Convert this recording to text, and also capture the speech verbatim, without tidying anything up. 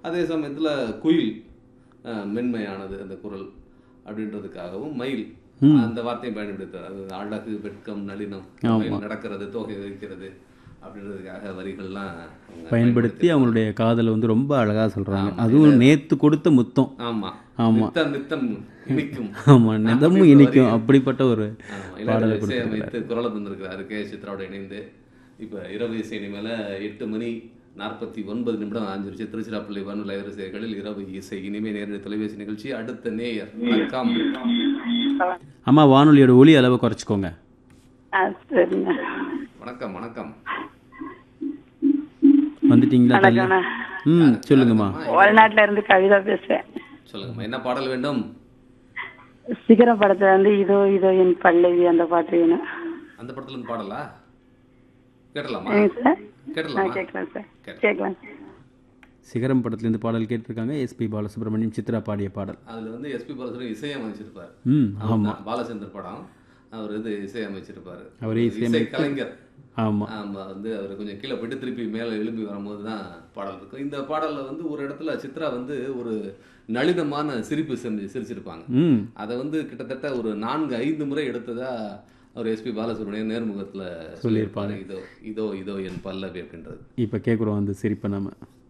அதே சமயத்தில் குயில் அஹ், மென்மையானது அந்த குரல் அப்படின்றதுக்காகவும் மயில் அந்த வார்த்தையை பயன்படுத்தார். அது அழகு, வெட்கம், நளினம், மயில் நடக்கிறது, தோகை வைக்கிறது அப்படின்றதுக்காக வரிகள்லாம் அவங்க பயன்படுத்தி அவங்களுடைய காதலை வந்து ரொம்ப அழகா சொல்றாங்க. அதுவும் நேத்து கொடுத்த முத்தம். ஆமா ஆமா. நித்தம் நித்தம் இனிக்கும் ஆமா, நிதமும் இனிக்கும் அப்படிப்பட்ட ஒரு ஆமா, இளையராஜா இசையமைத்து குரலை தந்திருக்கிறாரு கே சித்ராவோட இணைந்து. இப்போ இரவு இசை மேல எட்டு மணி நாற்பத்தி ஒன்பது நிமிடம் ஆஞ்சிருச்சு. திருச்சிராப்பள்ளி வானொலி அலைவரிசைகளில் இரவு இசை இனிமே நேரடி தொலைபேசி நிகழ்ச்சி. அடுத்த நேயர் வணக்கம். அம்மா வானொலியோட ஒலி அளவை குறைச்சிக்கோங்க. ஆ, சரிங்க. வணக்கம் வணக்கம் வந்துட்டீங்களா தள்ளி? வணக்கம்ண்ணா. ம் சொல்லுங்கம்மா. வெளிநாட்டுல இருந்து கவிதா பேசுறேன். சொல்லுங்கம்மா, என்ன பாடல் வேண்டும்? சிகரம் படத்துல வந்து இதோ இதோ என் பல்லவி அந்த பாட்டு வேணும். அந்த படத்துல இருந்து பாடலா கேட்டலாமா? ஏங்க சார்? ஆ, கேட்டலாமா? கேட்கலாம் சார், கேட்கலாம். சிகரம் படத்துலேருந்து பாடல் கேட்டிருக்காங்க. எஸ்பி பாலசுப்ரமணியம் சித்ரா பாடிய பாடல். அதுல வந்து எஸ்பி பாலசுப்ரமணியம் இசையமைச்சிருப்பார். ம் அவர் ஆமா, தான் பாலச்சந்தர் படம். அவர் இது இசையமைச்சிருப்பாரு. அவரே இசை இசையமைத்து கலைஞர். ஆமா. ஆமா, வந்து அவர் கொஞ்சம் கீழே போயிட்டு திருப்பி மேலே எழும்பி வரும்போது தான் பாடல் இருக்கும். இந்த பாடல்ல வந்து ஒரு இடத்துல சித்ரா வந்து ஒரு நளினமான சிரிப்பு செஞ்சு சிரிச்சிருப்பாங்க. ம் அதை வந்து கிட்டத்தட்ட ஒரு நான்கு ஐந்து முறை எடுத்ததா அவர் எஸ்பி பாலசுப்ரமணியம் நேர்முகத்துல சொல்லியிருப்பாரு. இதோ இதோ இதோ என் பல்லவி அப்படின்றது. இப்போ கேட்குறோம் அந்த சிரிப்பை நம்ம.